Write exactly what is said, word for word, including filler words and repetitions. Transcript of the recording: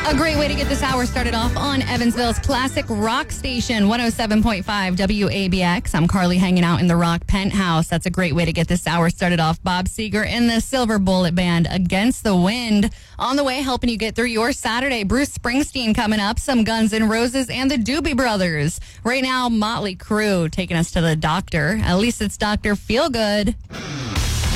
A great way to get this hour started off on Evansville's classic rock station, one oh seven point five W A B X. I'm Carly hanging out in the Rock Penthouse. That's a great way to get this hour started off. Bob Seger and the Silver Bullet Band, Against the Wind. On the way, helping you get through your Saturday. Bruce Springsteen coming up, some Guns N' Roses, and the Doobie Brothers. Right now, Motley Crue taking us to the doctor. At least it's Doctor Feelgood.